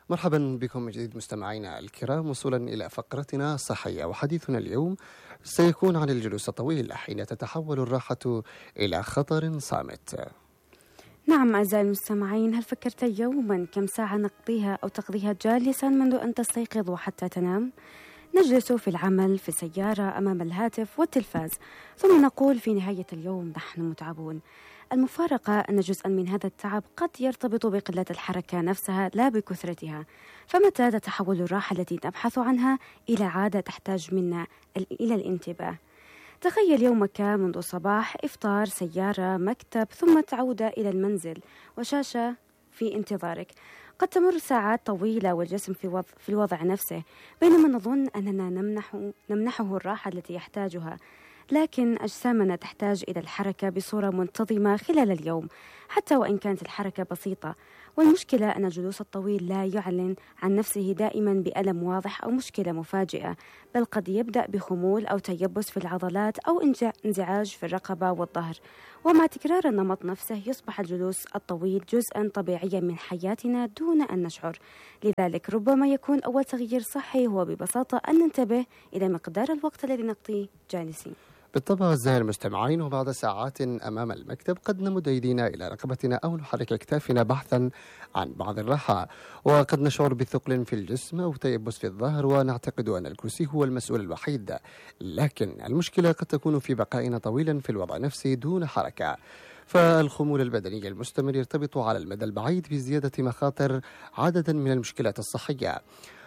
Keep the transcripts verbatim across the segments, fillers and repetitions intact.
مرحبا بكم من جديد مستمعينا الكرام، وصولا إلى فقرتنا الصحية، وحديثنا اليوم سيكون عن الجلوس الطويل حين تتحول الراحة إلى خطر صامت. نعم أعزائي المستمعين، هل فكرت يوما كم ساعة نقضيها أو تقضيها جالسا منذ أن تستيقظ وحتى تنام؟ نجلس في العمل، في السيارة، أمام الهاتف والتلفاز، ثم نقول في نهاية اليوم نحن متعبون. المفارقة أن جزءا من هذا التعب قد يرتبط بقلة الحركة نفسها لا بكثرتها. فمتى تتحول الراحة التي نبحث عنها إلى عادة تحتاج منا إلى الانتباه؟ تخيل يومك منذ الصباح، إفطار، سيارة، مكتب، ثم تعود إلى المنزل وشاشة في انتظارك. قد تمر ساعات طويلة والجسم في, وضع في الوضع نفسه، بينما نظن أننا نمنح نمنحه الراحة التي يحتاجها. لكن أجسامنا تحتاج إلى الحركة بصورة منتظمة خلال اليوم، حتى وإن كانت الحركة بسيطة. والمشكلة أن الجلوس الطويل لا يعلن عن نفسه دائما بألم واضح أو مشكلة مفاجئة، بل قد يبدأ بخمول أو تيبس في العضلات أو انزعاج في الرقبة والظهر. ومع تكرار النمط نفسه يصبح الجلوس الطويل جزءا طبيعيا من حياتنا دون أن نشعر. لذلك ربما يكون أول تغيير صحي هو ببساطة أن ننتبه إلى مقدار الوقت الذي نقضيه جالسين. بالطبع أعزائي المستمعين، وبعد ساعات أمام المكتب قد نمد أيدينا إلى رقبتنا أو نحرك أكتافنا بحثا عن بعض الراحة، وقد نشعر بثقل في الجسم أو تيبس في الظهر ونعتقد أن الكرسي هو المسؤول الوحيد. لكن المشكلة قد تكون في بقائنا طويلا في الوضع نفسه دون حركة. فالخمول البدني المستمر يرتبط على المدى البعيد بزيادة مخاطر عددا من المشكلات الصحية.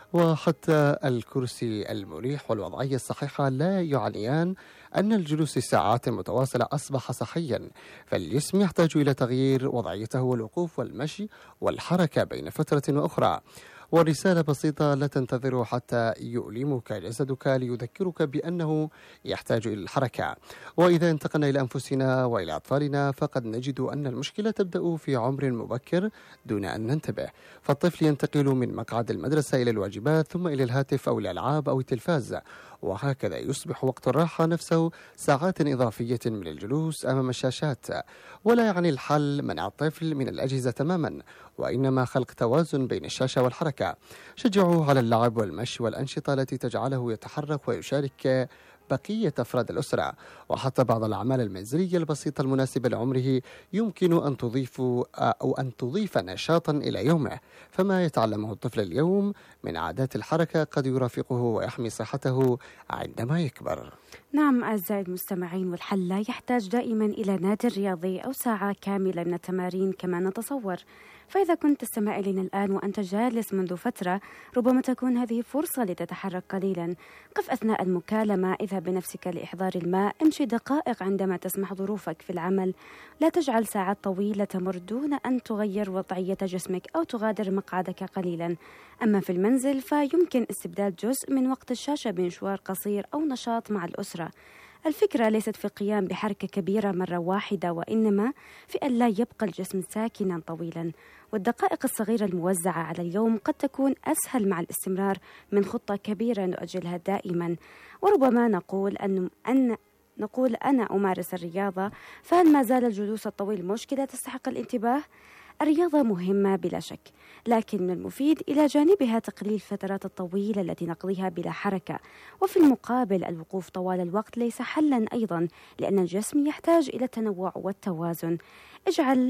وحتى الكرسي المريح والوضعية الصحيحة لا يعنيان أن الجلوس ساعات متواصلة أصبح صحيا، فالجسم يحتاج إلى تغيير وضعيته والوقوف والمشي والحركة بين فترة وأخرى. ورسالة بسيطة لا تنتظر حتى يؤلمك جسدك ليذكرك بأنه يحتاج إلى الحركة. وإذا انتقلنا إلى أنفسنا وإلى أطفالنا فقد نجد أن المشكلة تبدأ في عمر مبكر دون أن ننتبه. فالطفل ينتقل من مقعد المدرسة إلى الواجبات، ثم إلى الهاتف أو الألعاب أو التلفاز، وهكذا يصبح وقت الراحة نفسه ساعات إضافية من الجلوس أمام الشاشات. ولا يعني الحل منع الطفل من الأجهزة تماما، وإنما خلق توازن بين الشاشة والحركة. شجعوه على اللعب والمشي والأنشطة التي تجعله يتحرك ويشارك بقية أفراد الأسرة. وحتى بعض الأعمال المنزلية البسيطة المناسبة لعمره يمكن أن تضيف أو أن تضيف نشاطا إلى يومه. فما يتعلمه الطفل اليوم من عادات الحركة قد يرافقه ويحمي صحته عندما يكبر. نعم أعزائي المستمعين، والحل لا يحتاج دائما إلى نادي رياضي أو ساعة كاملة من التمارين كما نتصور. فإذا كنت تستمع إلينا الآن وأنت جالس منذ فترة، ربما تكون هذه فرصة لتتحرك قليلا. قف أثناء المكالمة، اذهب بنفسك لإحضار الماء، امشي دقائق عندما تسمح ظروفك في العمل. لا تجعل ساعات طويلة تمر دون أن تغير وضعية جسمك أو تغادر مقعدك قليلا. أما في المنزل فيمكن استبدال جزء من وقت الشاشة بمشوار قصير أو نشاط مع الأسرة. الفكرة ليست في القيام بحركة كبيرة مرة واحدة، وإنما في أن لا يبقى الجسم ساكنا طويلا. والدقائق الصغيرة الموزعة على اليوم قد تكون أسهل مع الاستمرار من خطة كبيرة نؤجلها دائما. وربما نقول أن, أن نقول أنا أمارس الرياضة، فهل ما زال الجلوس الطويل مشكلة تستحق الانتباه؟ الرياضة مهمة بلا شك، لكن من المفيد إلى جانبها تقليل الفترات الطويلة التي نقضيها بلا حركة. وفي المقابل الوقوف طوال الوقت ليس حلا أيضا، لأن الجسم يحتاج إلى التنوع والتوازن. اجعل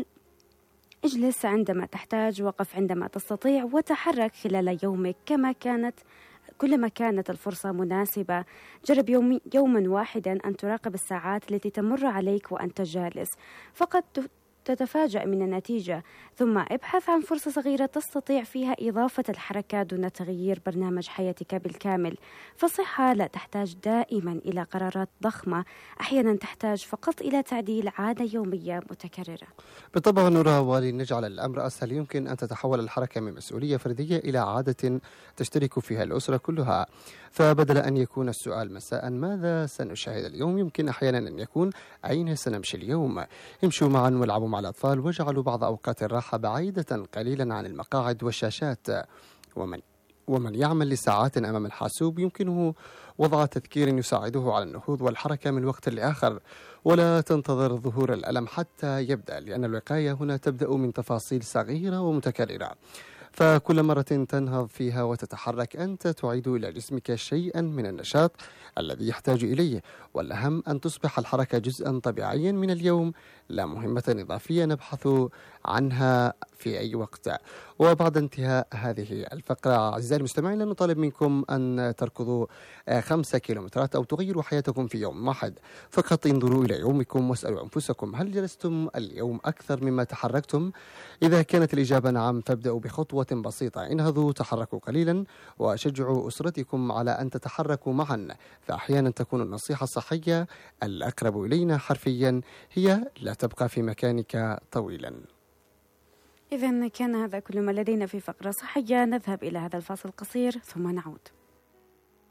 اجلس عندما تحتاج، وقف عندما تستطيع، وتحرك خلال يومك كما كانت كلما كانت الفرصة مناسبة. جرب يومي يوما واحدا أن تراقب الساعات التي تمر عليك وأنت جالس، فقد تتفاجأ من النتيجة. ثم ابحث عن فرصة صغيرة تستطيع فيها إضافة الحركة دون تغيير برنامج حياتك بالكامل. فالصحة لا تحتاج دائما إلى قرارات ضخمة، أحيانا تحتاج فقط إلى تعديل عادة يومية متكررة. بالطبع نرى، ولنجعل الأمر أسهل يمكن أن تتحول الحركة من مسؤولية فردية إلى عادة تشترك فيها الأسرة كلها. فبدل أن يكون السؤال مساء ماذا سنشاهد اليوم، يمكن أحيانا أن يكون أين سنمشي اليوم. امشوا معا والعبوا مع الأطفال، واجعلوا بعض أوقات الراحة بعيدة قليلا عن المقاعد والشاشات. ومن ومن يعمل لساعات أمام الحاسوب يمكنه وضع تذكير يساعده على النهوض والحركة من وقت لآخر. ولا تنتظر ظهور الألم حتى يبدأ، لأن الوقاية هنا تبدأ من تفاصيل صغيرة ومتكررة. فكل مرة تنهض فيها وتتحرك أنت تعيد إلى جسمك شيئا من النشاط الذي يحتاج إليه، والأهم أن تصبح الحركة جزءا طبيعيا من اليوم، لا مهمة إضافية نبحث عنها في أي وقت. وبعد انتهاء هذه الفقرة أعزائي المستمعين لن نطالب منكم أن تركضوا خمسة كيلومترات أو تغيروا حياتكم في يوم واحد، فقط انظروا إلى يومكم واسألوا أنفسكم هل جلستم اليوم أكثر مما تحركتم؟ إذا كانت الإجابة نعم فابدأوا بخطوة بسيطة، انهضوا تحركوا قليلا وشجعوا أسرتكم على أن تتحركوا معا، فأحيانا تكون النصيحة الصحية الأقرب إلينا حرفيا هي لا تبقى في مكانك طويلا. إذن كان هذا كل ما لدينا في فقرة صحية، نذهب إلى هذا الفاصل القصير ثم نعود.